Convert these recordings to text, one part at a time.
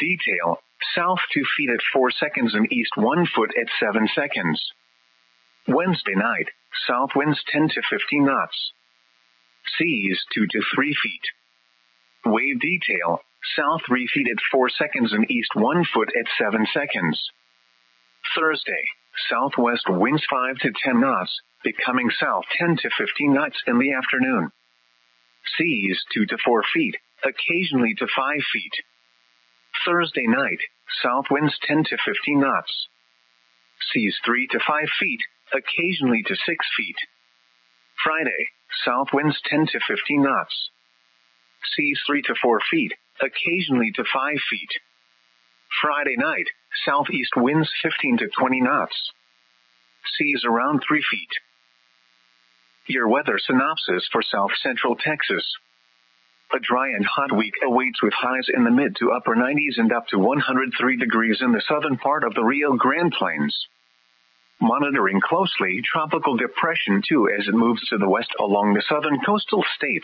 Detail, south 2 feet at 4 seconds and east 1 foot at 7 seconds. Wednesday night, south winds 10 to 15 knots. Seas 2 to 3 feet. Wave detail, south 3 feet at 4 seconds and east 1 foot at 7 seconds. Thursday, southwest winds 5 to 10 knots, becoming south 10 to 15 knots in the afternoon. Seas 2 to 4 feet, occasionally to 5 feet. Thursday night, south winds 10 to 15 knots. Seas 3 to 5 feet, occasionally to 6 feet. Friday, south winds 10 to 15 knots. Seas 3 to 4 feet, occasionally to 5 feet. Friday night, southeast winds 15 to 20 knots. Seas around 3 feet. Your weather synopsis for South Central Texas. A dry and hot week awaits with highs in the mid to upper 90s and up to 103 degrees in the southern part of the Rio Grande Plains. Monitoring closely Tropical Depression 2 as it moves to the west along the southern coastal states.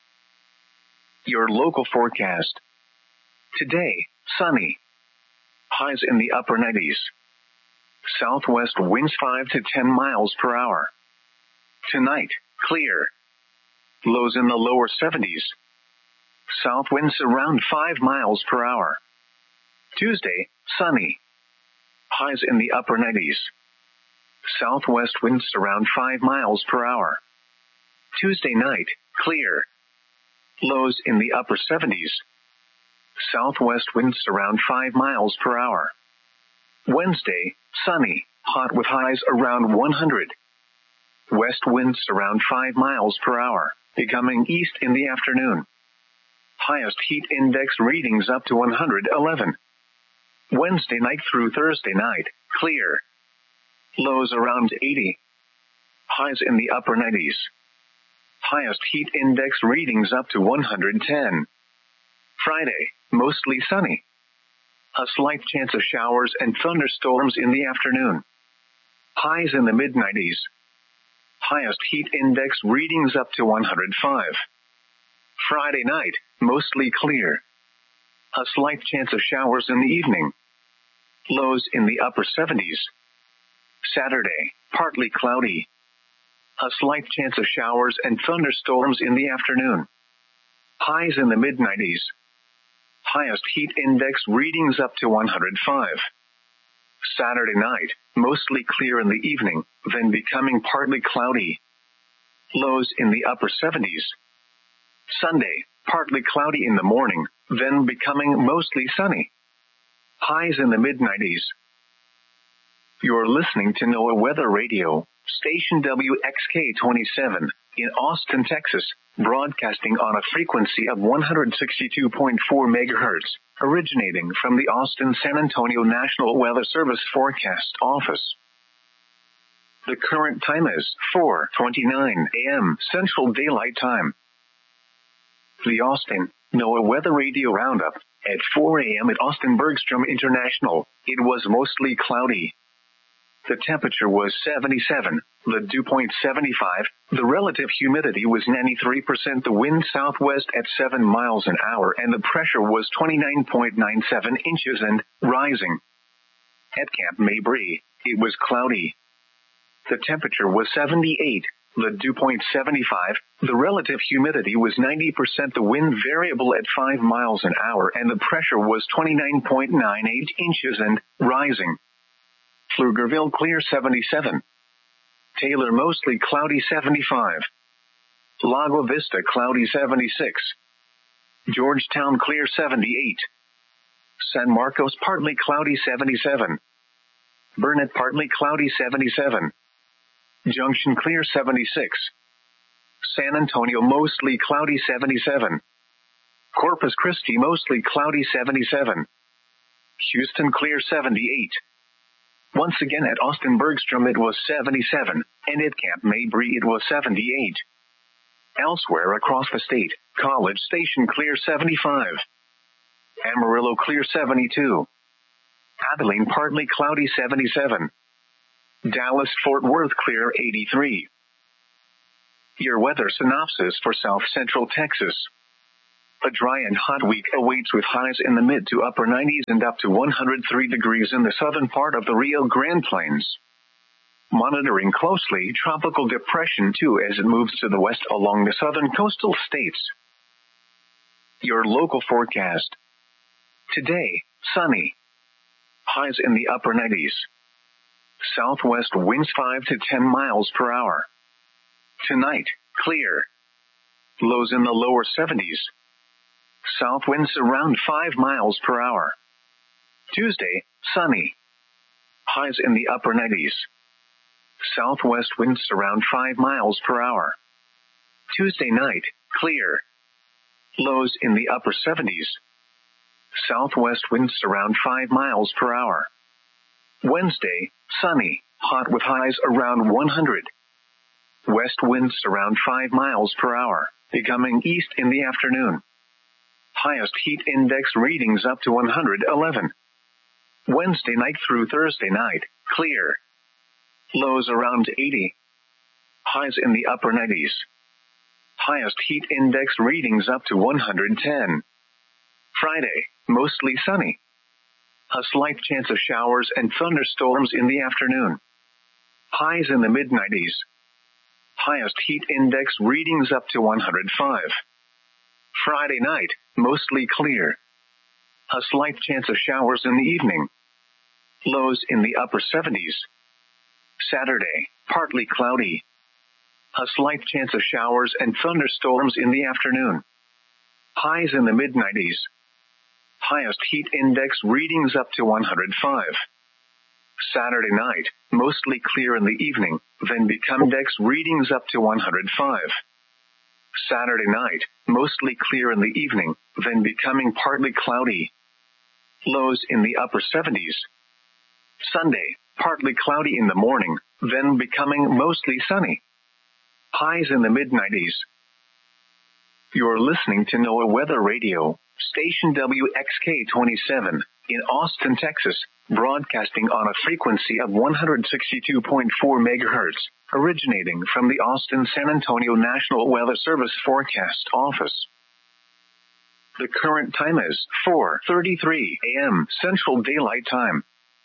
Your local forecast. Today, sunny. Highs in the upper 90s. Southwest winds 5 to 10 miles per hour. Tonight, clear. Lows in the lower 70s. South winds around 5 miles per hour. Tuesday, sunny. Highs in the upper 90s. Southwest winds around 5 miles per hour. Tuesday night, clear. Lows in the upper 70s. Southwest winds around 5 miles per hour. Wednesday, sunny, hot with highs around 100. West winds around 5 miles per hour, becoming east in the afternoon. Highest heat index readings up to 111. Wednesday night through Thursday night, clear. Lows around 80. Highs in the upper 90s. Highest heat index readings up to 110. Friday, mostly sunny. A slight chance of showers and thunderstorms in the afternoon. Highs in the mid-90s. Highest heat index readings up to 105. Friday night, mostly clear. A slight chance of showers in the evening. Lows in the upper 70s. Saturday, partly cloudy. A slight chance of showers and thunderstorms in the afternoon. Highs in the mid-90s. Highest heat index readings up to 105. Saturday night, mostly clear in the evening, then becoming partly cloudy. Lows in the upper 70s. Sunday, partly cloudy in the morning, then becoming mostly sunny. Highs in the mid-90s. You're listening to NOAA Weather Radio, station WXK-27, in Austin, Texas, broadcasting on a frequency of 162.4 megahertz, originating from the Austin-San Antonio National Weather Service Forecast Office. The current time is 4:29 a.m. Central Daylight Time. The Austin NOAA Weather Radio Roundup. At 4 a.m. at Austin Bergstrom International, it was mostly cloudy. The temperature was 77, the dew point 75, the relative humidity was 93%, the wind southwest at 7 miles an hour, and the pressure was 29.97 inches and rising. At Camp Mabry, it was cloudy. The temperature was 78, the dew point 75, the relative humidity was 90%, the wind variable at 5 miles an hour, and the pressure was 29.98 inches and rising. Pflugerville clear 77. Taylor mostly cloudy 75. Lago Vista cloudy 76. Georgetown clear 78. San Marcos partly cloudy 77. Burnett partly cloudy 77. Junction clear 76. San Antonio mostly cloudy 77. Corpus Christi mostly cloudy 77. Houston clear 78. Once again at Austin Bergstrom it was 77, and at Camp Mabry it was 78. Elsewhere across the state, College Station clear 75. Amarillo clear 72. Abilene partly cloudy 77. Dallas-Fort Worth clear 83. Your weather synopsis for South Central Texas. A dry and hot week awaits with highs in the mid to upper 90s and up to 103 degrees in the southern part of the Rio Grande Plains. Monitoring closely Tropical Depression 2 as it moves to the west along the southern coastal states. Your local forecast. Today, sunny. Highs in the upper 90s. Southwest winds 5 to 10 miles per hour. Tonight, clear. Lows in the lower 70s. South winds around 5 miles per hour. Tuesday, sunny. Highs in the upper 90s. Southwest winds around 5 miles per hour. Tuesday night, clear. Lows in the upper 70s. Southwest winds around 5 miles per hour. Wednesday, sunny, hot with highs around 100. West winds around 5 miles per hour, becoming east in the afternoon. Highest heat index readings up to 111. Wednesday night through Thursday night, clear. Lows around 80. Highs in the upper 90s. Highest heat index readings up to 110. Friday, mostly sunny. A slight chance of showers and thunderstorms in the afternoon. Highs in the mid-90s. Highest heat index readings up to 105. Friday night, mostly clear. A slight chance of showers in the evening. Lows in the upper 70s. Saturday, partly cloudy. A slight chance of showers and thunderstorms in the afternoon. Highs in the mid-90s. Highest heat index readings up to 105. Saturday night, mostly clear in the evening, then become index readings up to 105. Saturday night, mostly clear in the evening, then becoming partly cloudy. Lows in the upper 70s. Sunday, partly cloudy in the morning, then becoming mostly sunny. Highs in the mid-90s. You're listening to NOAA Weather Radio, station WXK-27, in Austin, Texas, broadcasting on a frequency of 162.4 MHz, originating from the Austin-San Antonio National Weather Service Forecast Office. The current time is 4:33 a.m. Central Daylight Time.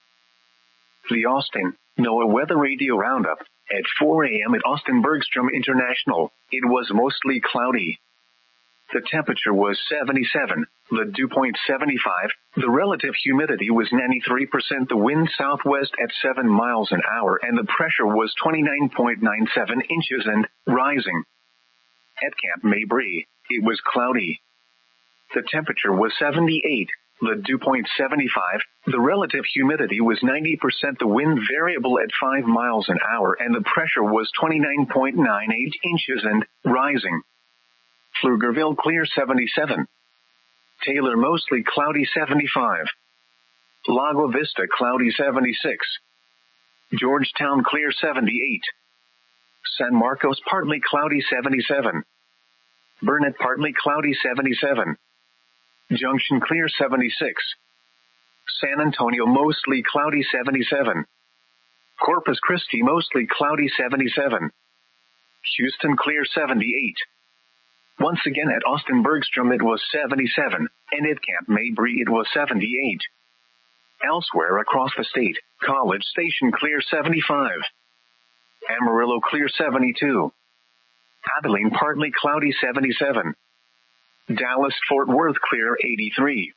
The Austin NOAA Weather Radio Roundup. At 4 a.m. at Austin Bergstrom International, it was mostly cloudy. The temperature was 77, the dew point 75, the relative humidity was 93%, the wind southwest at 7 miles an hour, and the pressure was 29.97 inches and rising. At Camp Mabry, it was cloudy. The temperature was 78, the dew point 75, the relative humidity was 90%, the wind variable at 5 miles an hour, and the pressure was 29.98 inches and rising. Pflugerville clear 77. Taylor mostly cloudy 75. Lago Vista cloudy 76. Georgetown clear 78. San Marcos partly cloudy 77. Burnett partly cloudy 77. Junction clear 76. San Antonio mostly cloudy 77. Corpus Christi mostly cloudy 77. Houston clear 78. Once again at Austin Bergstrom it was 77, and at Camp Mabry it was 78. Elsewhere across the state, College Station clear 75. Amarillo clear 72. Abilene partly cloudy 77. Dallas-Fort Worth clear 83.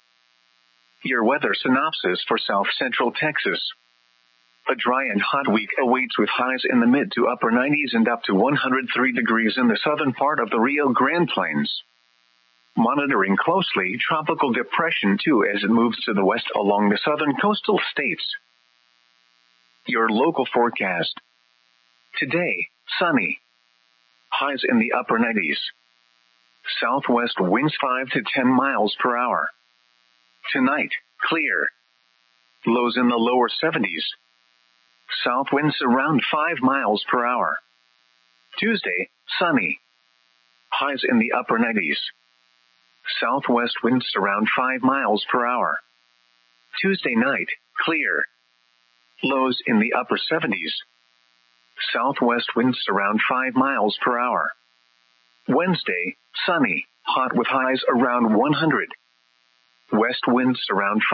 Your weather synopsis for South Central Texas. A dry and hot week awaits with highs in the mid to upper 90s and up to 103 degrees in the southern part of the Rio Grande Plains. Monitoring closely Tropical Depression 2 as it moves to the west along the southern coastal states. Your local forecast. Today, sunny. Highs in the upper 90s. Southwest winds 5 to 10 miles per hour. Tonight, clear. Lows in the lower 70s. South winds around 5 miles per hour. Tuesday, sunny. Highs in the upper 90s. Southwest winds around 5 miles per hour. Tuesday night, clear. Lows in the upper 70s. Southwest winds around 5 miles per hour. Wednesday, sunny. hot with highs around 100. West winds around